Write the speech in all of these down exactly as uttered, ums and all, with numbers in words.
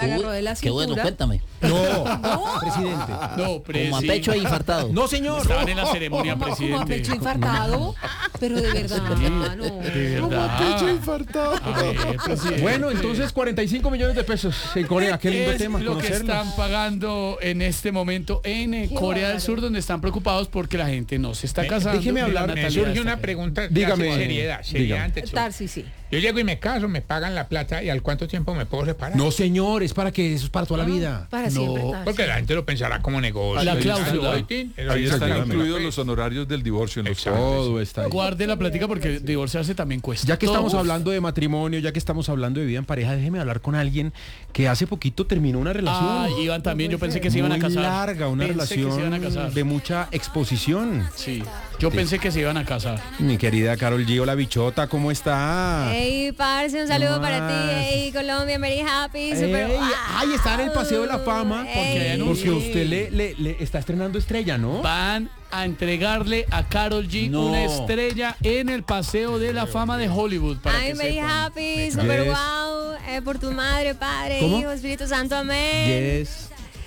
agarró de la Qué bueno, cintura. cuéntame. No, presidente. No, presi. Como a pecho ahí infartado. No, señor. Estaban en la ceremonia, Como, como a presidente. pecho infartado, pero de verdad, no. De verdad. infartado. A ver, presidente. Bueno, entonces cuarenta y cinco millones de pesos en Corea. Qué lindo es tema, lo que conocerlos. están pagando en este momento en eh, Qué Corea del bárbaro. Sur, donde están preocupados porque la gente no se está Me- casando. déjeme y la hablar, me Me natalidad surge está una cayendo. pregunta. Dígame, Dígame. Seriedad, seriedad dígame. ante todo. Tarsi, sí. Yo llego y me caso, me pagan la plata y al cuánto tiempo me puedo separar. No, señor, es para que eso es para toda la vida. Para siempre, No, Tarsi. Porque la gente lo pensará como negocio. La Ahí cláusula. está, ahí Ahí está están la incluidos cláusula. los honorarios del divorcio en los Exacto. Todo está ahí. Guarde la plática porque divorciarse también cuesta. Ya que estamos Todo. hablando de matrimonio, ya que estamos hablando de vida en pareja, déjeme hablar con alguien que hace poquito terminó una relación. Ah, Iván también, yo pensé que se iban a muy casar. larga, una Pensé que se iban a relación casar. de mucha exposición. Sí, yo pensé que se iban a casar. Mi querida Carol G, la bichota, ¿cómo está? Hey, parce, un saludo No para ti. más. Hey, Colombia, very happy. Super, Ey, ay, está en el Paseo de la Fama porque, Ey. porque usted le, le- le está estrenando estrella, ¿no? Van a entregarle a Karol G No. una estrella en el Paseo de la Fama de Hollywood. Para I'm que very sepan. happy, super Yes. wow. Eh, por tu madre, Padre, ¿Cómo? Hijo, Espíritu Santo, amén. Yes.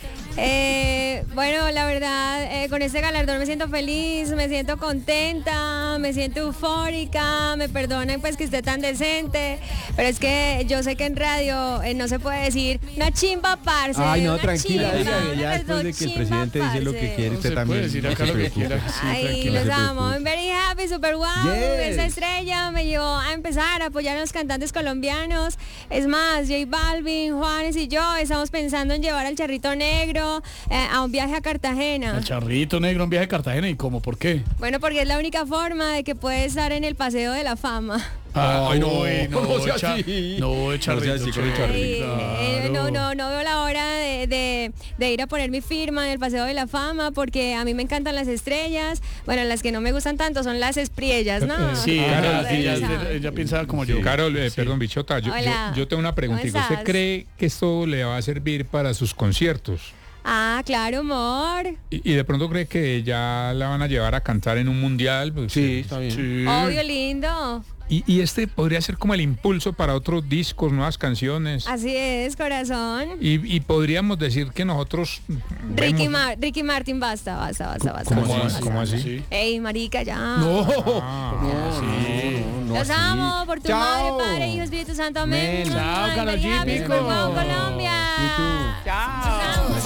Eh, bueno, la verdad, eh, con este galardón me siento feliz, me siento contenta, me siento eufórica, me perdonen pues que esté tan decente, pero es que yo sé que en radio eh, no se puede decir una chimba, parce. Ay, no, una tranquila, chimba, diga que ya una después de que el chimba, presidente dice lo que parce. quiere, No usted se también. puede decir no acá se lo que preocupe. quiera. Sí, Ay, tranquila. los se amo. preocupe. I'm very happy, super wow. Yes. Esa estrella me llevó a empezar a apoyar a los cantantes colombianos. Es más, J Balvin, Juanes y yo estamos pensando en llevar al Charrito Negro eh, a un viaje a Cartagena. Al Charrito Negro, un viaje a Cartagena. ¿Y cómo? ¿Por qué? Bueno, porque es la única forma de que puede estar en el Paseo de la Fama. Ay, no, uy, no sea Cha- así. No, Charrito. No sea así con el Charrito, Ay, eh, claro. no, no, no veo la hora de, de- de ir a poner mi firma en el Paseo de la Fama porque a mí me encantan las estrellas. Bueno, las que no me gustan tanto son las espriellas, ¿no? Sí, Ah, ella, ustedes ella, saben. ella piensa como yo. Carol, eh, Sí. perdón, bichota, yo, yo, Hola. yo tengo una pregunta. ¿Cómo ¿Usted estás? cree que esto le va a servir para sus conciertos? Ah, claro, amor. Y, y de pronto cree que ya la van a llevar a cantar en un mundial. Pues, Sí, está bien. Sí. Obvio, lindo. Y, y este podría ser como el impulso para otros discos, nuevas canciones. Así es, corazón. Y, y podríamos decir que nosotros Ricky, vemos- Mar- Ricky Martin, basta, basta, basta, basta. ¿Cómo basta, así? basta. ¿Cómo así? Sí. Ey, marica, ya. No, Ah, no, sí. no, no, Los así. amo por tu Chao. madre, Padre, Hijo, Espíritu Santo, amén. Amén. Chao, Ay, Karol very G, happy, pico. super wow, Colombia. Y tú.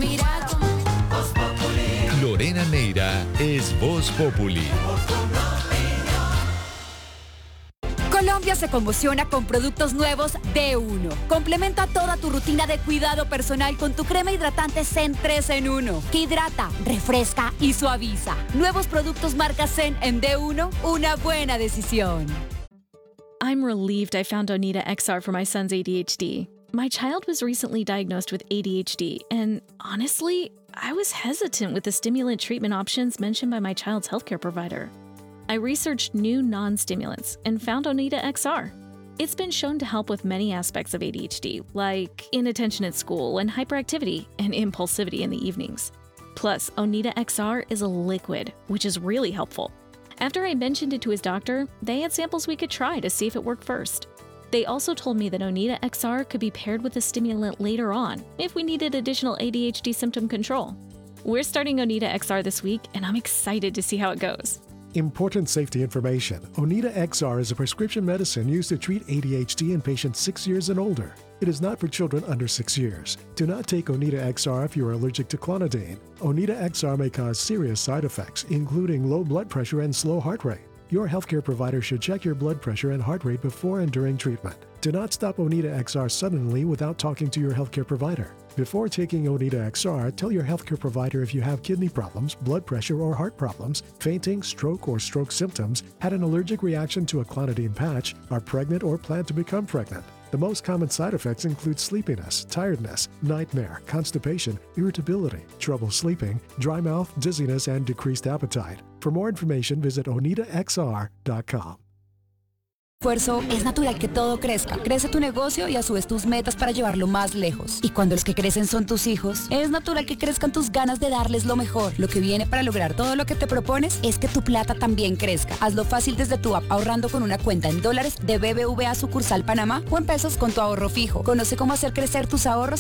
Lorena Neira es Voz Populi. Colombia se conmociona con productos nuevos de uno. Complementa toda tu rutina de cuidado personal con tu crema hidratante Zen tres en uno, que hidrata, refresca y suaviza. Nuevos productos marca Zen en D uno, una buena decisión. I'm relieved I found Onita X R for my son's A D H D. My child was recently diagnosed with A D H D, and honestly, I was hesitant with the stimulant treatment options mentioned by my child's healthcare provider. I researched new non-stimulants and found Onita X R. It's been shown to help with many aspects of A D H D, like inattention at school and hyperactivity and impulsivity in the evenings. Plus, Onita X R is a liquid, which is really helpful. After I mentioned it to his doctor, they had samples we could try to see if it worked first. They also told me that Onita X R could be paired with a stimulant later on if we needed additional A D H D symptom control. We're starting Onita X R this week, and I'm excited to see how it goes. Important safety information. Onita X R is a prescription medicine used to treat A D H D in patients six years and older. It is not for children under six years. Do not take Onita X R if you are allergic to clonidine. Onita X R may cause serious side effects, including low blood pressure and slow heart rate. Your healthcare provider should check your blood pressure and heart rate before and during treatment. Do not stop Onita X R suddenly without talking to your healthcare provider. Before taking Onita X R, tell your healthcare provider if you have kidney problems, blood pressure or heart problems, fainting, stroke or stroke symptoms, had an allergic reaction to a clonidine patch, are pregnant or plan to become pregnant. The most common side effects include sleepiness, tiredness, nightmare, constipation, irritability, trouble sleeping, dry mouth, dizziness, and decreased appetite. For more information, visit onita x r dot com. Esfuerzo, es natural que todo crezca. Crece tu negocio y a su vez tus metas para llevarlo más lejos. Y cuando los que crecen son tus hijos, es natural que crezcan tus ganas de darles lo mejor. Lo que viene para lograr todo lo que te propones es que tu plata también crezca. Hazlo fácil desde tu app ahorrando con una cuenta en dólares de B B V A sucursal Panamá o en pesos con tu ahorro fijo. Conoce cómo hacer crecer tus ahorros